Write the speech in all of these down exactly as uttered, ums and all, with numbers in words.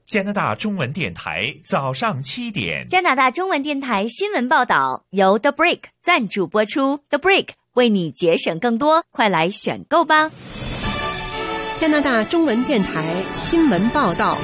加拿大中文电台早上七点， 加拿大中文电台新闻报道由 The Break 赞助播出。The Break 为你节省更多，快来选购吧！ 加拿大中文电台新闻报道。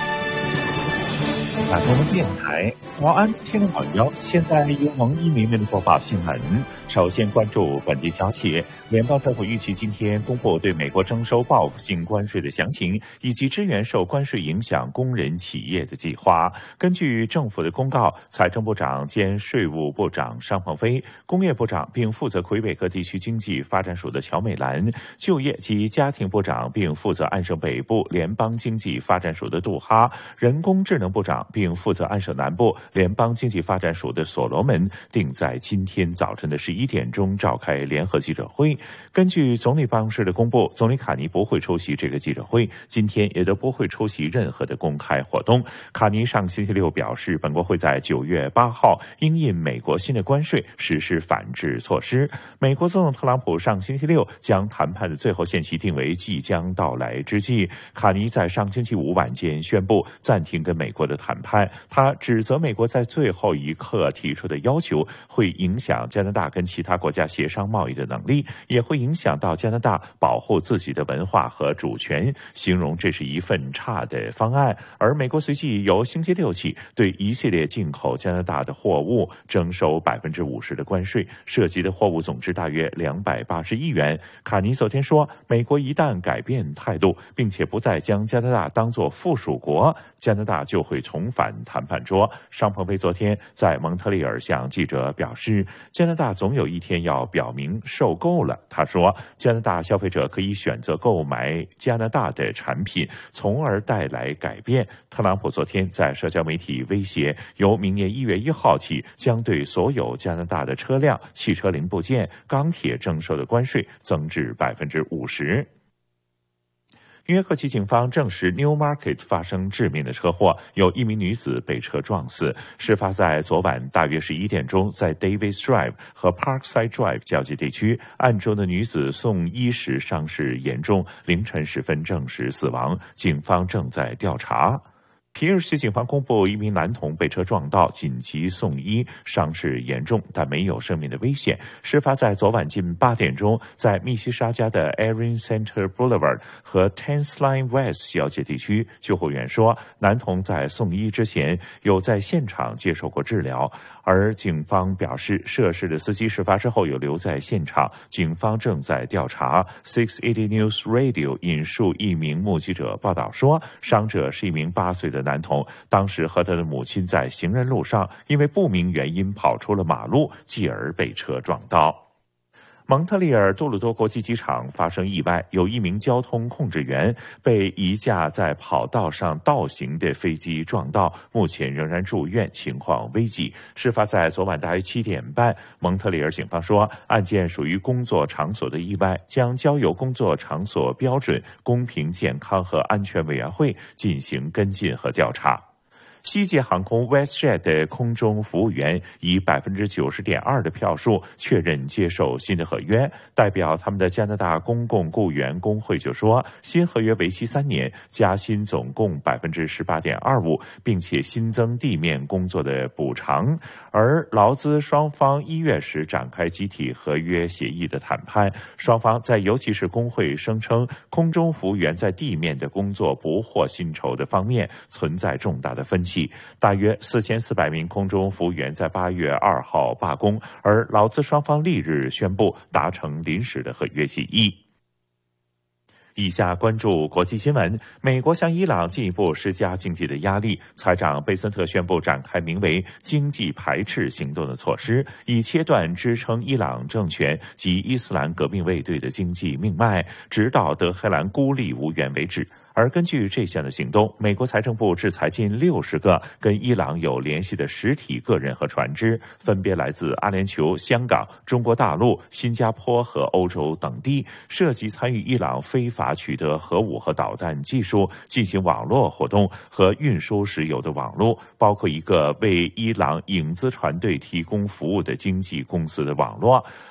加拿大中文电台早安，听众朋友，现在由蒙一鸣为您播报新闻。首先关注本地消息，联邦政府预期今天公布对美国征收报复性关税的详情，以及支援受关税影响工人企业的计划。根据政府的公告，财政部长兼税务部长商鹏飞、工业部长并负责魁北克地区经济发展署的乔美兰、就业及家庭部长并负责安省北部联邦经济发展署的杜哈、人工智能部长并负责安省南部联邦经济发展署的所罗门，定在今天早晨的十一点钟召开联合记者会。根据总理办公室的公布，总理卡尼不会出席这个记者会，今天也都不会出席任何的公开活动。卡尼上星期六表示，本国会在九月八号因应美国新的关税实施反制措施。美国总统特朗普上星期六将谈判的最后限期定为即将到来之际，卡尼在上星期五晚间宣布暂停跟美国的谈判。他指责美国在最后一刻提出的要求会影响加拿大跟其他国家协商贸易的能力，也会影响到加拿大保护自己的文化和主权，形容这是一份差的方案。而美国随即由星期六起对一系列进口加拿大的货物征收百分之五十的关税，涉及的货物总值大约两百八十亿元。卡尼昨天说，美国一旦改变态度，并且不再将加拿大当作附属国，加拿大就会重返谈判桌。商鹏飞昨天在蒙特利尔向记者表示，加拿大总有一天要表明受够了。他说，加拿大消费者可以选择购买加拿大的产品，从而带来改变。特朗普昨天在社交媒体威胁，由明年一月一号起，将对所有加拿大的车辆、汽车零部件、钢铁征收的关税增至百分之五十。约约克区警方证实 Newmarket 发生致命的车祸，有一名女子被车撞死。事发在昨晚大约十一点钟，在 Davis Drive 和 Parkside Drive 交界地区，案中的女子送医时伤势严重，凌晨时分证实死亡，警方正在调查。皮尔区警方公布，一名男童被车撞到，紧急送医，伤势严重，但没有生命的危险。事发在昨晚近八点钟，在密西沙加的 Erin Center Boulevard 和 tenth Line West 交界地区。救护员说，男童在送医之前有在现场接受过治疗，而警方表示，涉事的司机事发之后有留在现场，警方正在调查。six eighty News Radio 引述一名目击者报道说，伤者是一名八岁的男童，当时和他的母亲在行人路上，因为不明原因跑出了马路，继而被车撞到。蒙特利尔杜鲁多国际机场发生意外，有一名交通控制员被一架在跑道上倒行的飞机撞到，目前仍然住院，情况危急。事发在昨晚大约七点半，蒙特利尔警方说，案件属于工作场所的意外，将交由工作场所标准、公平、健康和安全委员会进行跟进和调查。西捷航空 WestJet 的空中服务员以百分之九十点二的票数确认接受新的合约。代表他们的加拿大公共雇员工会就说，新合约为期三年，加薪总共百分之十八点二五，并且新增地面工作的补偿。而劳资双方一月时展开集体合约协议的谈判，双方在尤其是工会声称空中服务员在地面的工作不获薪酬的方面存在重大的分歧。大约四千四百名空中服务员在八月二号罢工，而劳资双方翌日宣布达成临时的合约协议。以下关注国际新闻，美国向伊朗进一步施加经济的压力，财长贝森特宣布展开名为经济排斥行动的措施，以切断支撑伊朗政权及伊斯兰革命卫队的经济命脉，直到德黑兰孤立无援为止。而根据这项的行动，美国财政部制裁近六十个跟伊朗有联系的实体个人和船只，分别来自阿联酋、香港、中国大陆、新加坡和欧洲等地，涉及参与伊朗非法取得核武和导弹技术、进行网络活动和运输石油的网络，包括一个为伊朗影子船队提供服务的经纪公司的网络。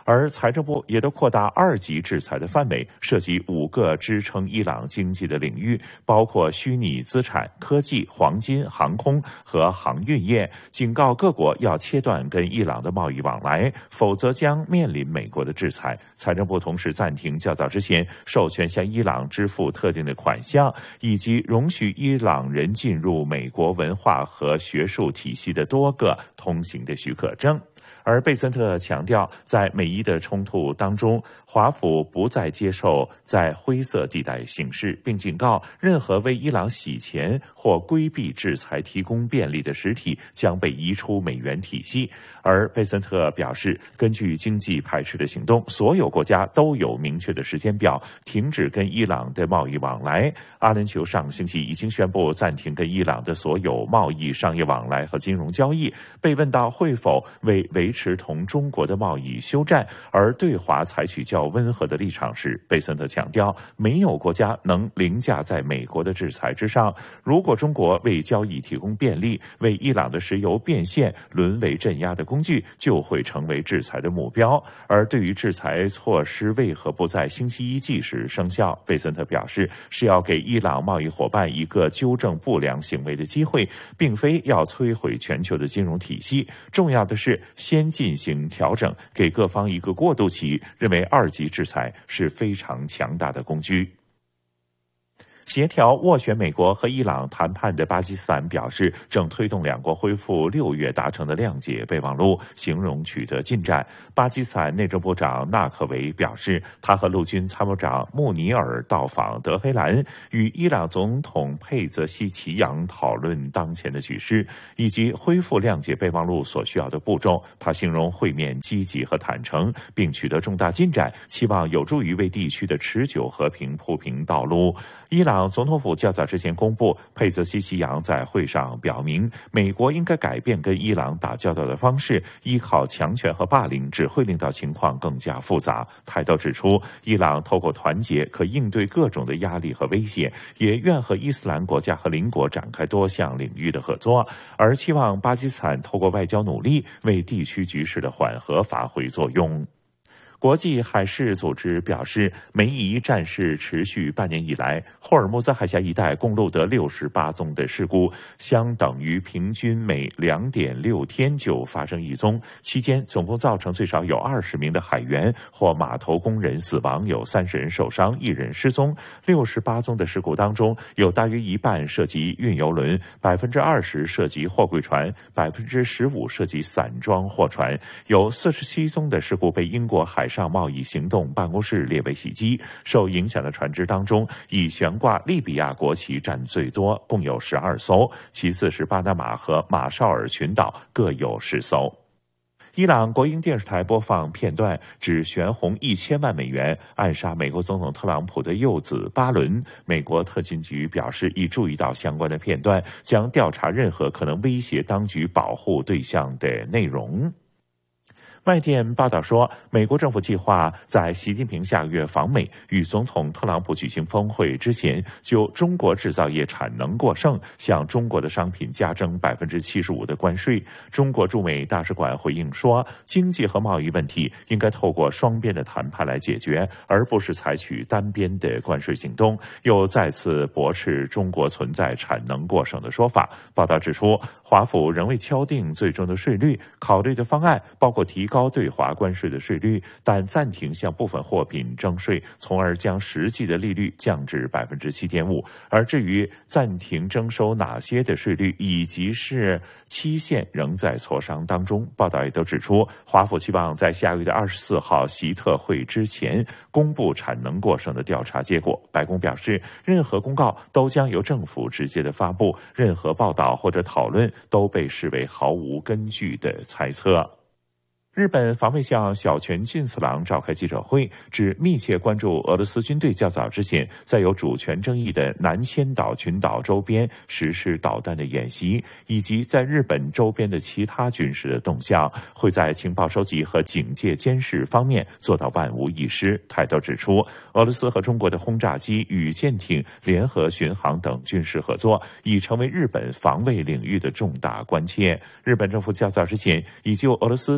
而财政部也都扩大二级制裁的范围，涉及五个支撑伊朗经济的领域，包括虚拟资产、科技、黄金、航空和航运业，警告各国要切断跟伊朗的贸易往来，否则将面临美国的制裁。财政部同时暂停较早之前授权向伊朗支付特定的款项，以及容许伊朗人进入美国文化和学术体系的多个通行的许可证。而贝森特强调，在美伊的冲突当中，华府不再接受在灰色地带行事，并警告任何为伊朗洗钱或规避制裁提供便利的实体将被移出美元体系。而贝森特表示，根据经济排斥的行动，所有国家都有明确的时间表，停止跟伊朗的贸易往来。阿联酋上星期已经宣布暂停跟伊朗的所有贸易、商业往来和金融交易。被问到会否为维持同中国的贸易休战而对华采取较温和的立场时，贝森特强调，没有国家能凌驾在美国的制裁之上。如果中国为交易提供便利，为伊朗的石油变现沦为镇压的工具，就会成为制裁的目标。而对于制裁措施为何不在星期一计时生效，贝森特表示，是要给伊朗贸易伙伴一个纠正不良行为的机会，并非要摧毁全球的金融体系。重要的是先进行调整，给各方一个过渡期，认为二级制裁是非常强大的工具。协调斡旋美国和伊朗谈判的巴基斯坦表示，正推动两国恢复六月达成的谅解备忘录，形容取得进展。巴基斯坦内政部长纳克维表示，他和陆军参谋长穆尼尔到访德黑兰，与伊朗总统佩泽西奇扬讨论当前的局势以及恢复谅解备忘录所需要的步骤。他形容会面积极和坦诚，并取得重大进展，期望有助于为地区的持久和平铺平道路。伊朗总统府较早之前公布，佩泽西奇扬在会上表明，美国应该改变跟伊朗打交道的方式，依靠强权和霸凌只会令到情况更加复杂。泰斗指出，伊朗透过团结可应对各种的压力和威胁，也愿和伊斯兰国家和邻国展开多项领域的合作，而期望巴基斯坦透过外交努力为地区局势的缓和发挥作用。国际海事组织表示，梅伊战事持续半年以来，霍尔木兹海峡一带共录得六十八宗的事故，相等于平均每 两点六 天就发生一宗。期间总共造成最少有二十名的海员或码头工人死亡，有三十人受伤，一人失踪。六十八宗的事故当中，有大约一半涉及运油轮， 百分之二十 涉及货柜船， 百分之十五 涉及散装货船。有四十七宗的事故被英国海上贸易行动办公室列为袭击。受影响的船只当中，以悬挂利比亚国旗占最多，共有十二艘，其次是巴拿马和马绍尔群岛，各有十艘。伊朗国营电视台播放片段，指悬红一千万美元暗杀美国总统特朗普的幼子巴伦。美国特勤局表示，已注意到相关的片段，将调查任何可能威胁当局保护对象的内容。外电报道说，美国政府计划在习近平下个月访美，与总统特朗普举行峰会之前，就中国制造业产能过剩，向中国的商品加征 百分之七十五 的关税。中国驻美大使馆回应说，经济和贸易问题应该透过双边的谈判来解决，而不是采取单边的关税行动，又再次驳斥中国存在产能过剩的说法。报道指出，华府仍未敲定最终的税率，考虑的方案包括提高对华关税的税率，但暂停向部分货品征税，从而将实际的利率降至 百分之七点五。 而至于暂停征收哪些的税率以及是期限，仍在磋商当中。报道也都指出，华府期望在下个月的二十四号习特会之前公布产能过剩的调查结果。白宫表示，任何公告都将由政府直接的发布，任何报道或者讨论都被视为毫无根据的猜测。日本防卫相小泉进次郎召开记者会，指密切关注俄罗斯军队较早之前在有主权争议的南千岛群岛周边实施导弹的演习，以及在日本周边的其他军事的动向，会在情报收集和警戒监视方面做到万无一失。泰斗指出，俄罗斯和中国的轰炸机与舰艇、联合巡航等军事合作已成为日本防卫领域的重大关切。日本政府较早之前已就俄罗斯在南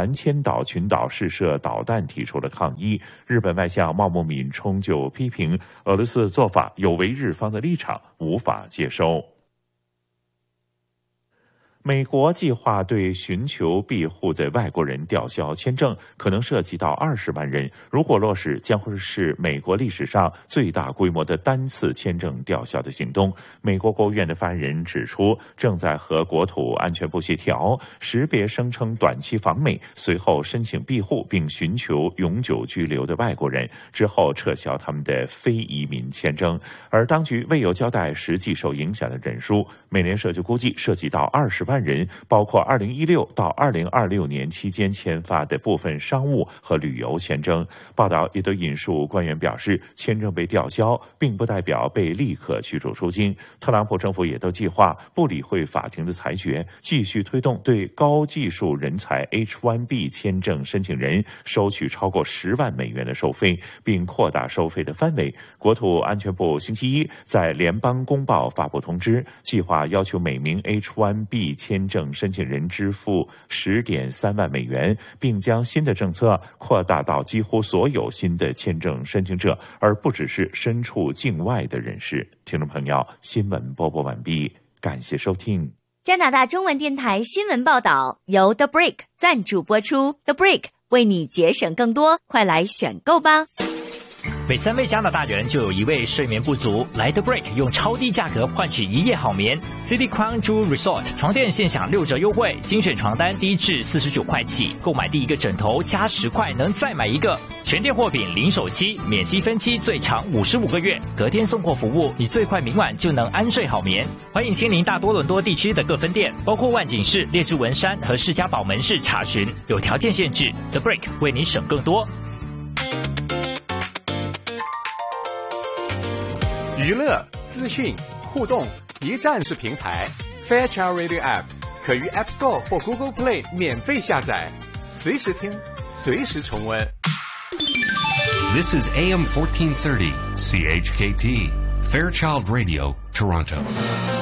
南千岛群岛试射导弹提出了抗议。日本外相茂木敏充就批评俄罗斯的做法有违日方的立场，无法接受。美国计划对寻求庇护的外国人吊销签证，可能涉及到二十万人。如果落实，将会是美国历史上最大规模的单次签证吊销的行动。美国国务院的发言人指出，正在和国土安全部协调，识别声称短期访美、随后申请庇护并寻求永久居留的外国人，之后撤销他们的非移民签证。而当局未有交代实际受影响的人数，美联社就估计涉及到二十万人，包括二零一六到二零二六年期间签发的部分商务和旅游签证。报道也都引述官员表示，签证被吊销并不代表被立刻驱逐出境。特朗普政府也都计划不理会法庭的裁决，继续推动对高技术人才 H 一 B 签证申请人收取超过十万美元的收费，并扩大收费的范围。国土安全部星期一在联邦公报发布通知，计划要求每名 H 一 B 签证申请人支付 十点三万美元，并将新的政策扩大到几乎所有新的签证申请者，而不只是身处境外的人士。听众朋友，新闻播报完毕，感谢收听。 加拿大中文电台新闻报道由 The Brick 赞助播出 ，The Brick 为你节省更多，快来选购吧！ 每三位加拿大人就有一位睡眠不足，来 The Break 用超低价格换取一夜好眠。City Crown Jewel Resort 床垫现享六折优惠，精选床单低至四十九块起，购买第一个枕头加十块能再买一个。全店货品零首期，免息分期，最长五十五个月，隔天送货服务，你最快明晚就能安睡好眠。欢迎亲临大多伦多地区的各分店，包括万景市、列治文山和士嘉堡门市查询，有条件限制。The Break 为你省更多。 娱乐、资讯、互动，一站式平台。Fairchild Radio App 可于 App Store 或 Google Play 免费下载，随时听，随时重温。 This is A M fourteen thirty, C H K T, Fairchild Radio, Toronto.